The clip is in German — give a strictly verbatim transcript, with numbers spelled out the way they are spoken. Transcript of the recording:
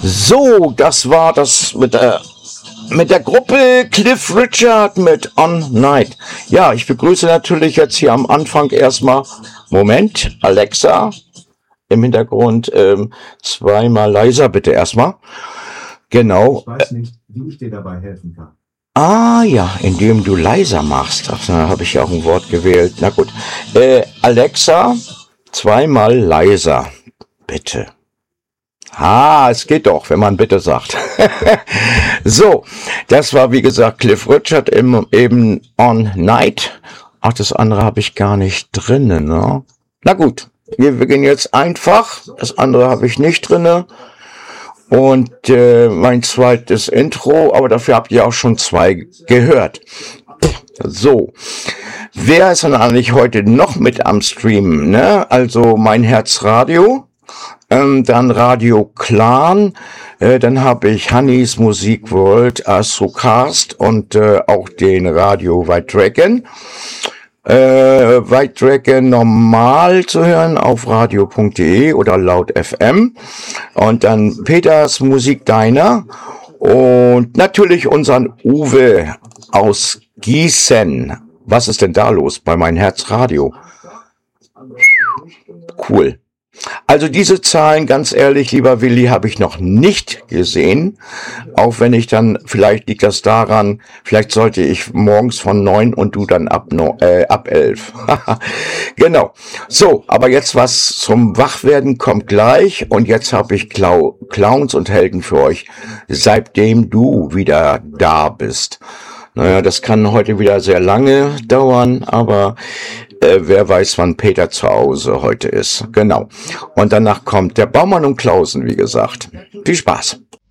So, das war das mit der, mit der Gruppe Cliff Richard mit On Night. Ja, ich begrüße natürlich jetzt hier am Anfang erstmal, Moment, Alexa, im Hintergrund ähm, zweimal leiser bitte erstmal. Genau. Ich weiß nicht, wie ich dir dabei helfen kann. Ah ja, indem du leiser machst. Ach, da habe ich ja auch ein Wort gewählt. Na gut. Äh, Alexa, zweimal leiser, bitte. Ah, es geht doch, wenn man bitte sagt. So, das war wie gesagt Cliff Richard im, eben On Night. Ach, das andere habe ich gar nicht drinne, ne? Na gut, wir beginnen jetzt einfach. Das andere habe ich nicht drinne. Und äh, mein zweites Intro, aber dafür habt ihr auch schon zwei gehört. So, wer ist denn eigentlich heute noch mit am Stream? Ne? Also mein Herzradio, ähm, dann Radio Clan, äh, dann habe ich Hannis Musik World, Astrocast und äh, auch den Radio White Dragon. Äh, White Dragon normal zu hören auf radio punkt de oder laut F M und dann Peters Musik Diner und natürlich unseren Uwe aus Gießen. Was ist denn da los bei mein Herzradio? Cool. Also diese Zahlen, ganz ehrlich, lieber Willi, habe ich noch nicht gesehen. Auch wenn ich dann, vielleicht liegt das daran, vielleicht sollte ich morgens von neun und du dann ab, no, äh, ab elf. Genau. So, aber jetzt was zum Wachwerden kommt gleich. Und jetzt habe ich Clou- Clowns und Helden für euch, seitdem du wieder da bist. Naja, das kann heute wieder sehr lange dauern, aber äh, wer weiß, wann Peter zu Hause heute ist. Genau. Und danach kommt der Baumann und Klausen, wie gesagt. Viel Spaß.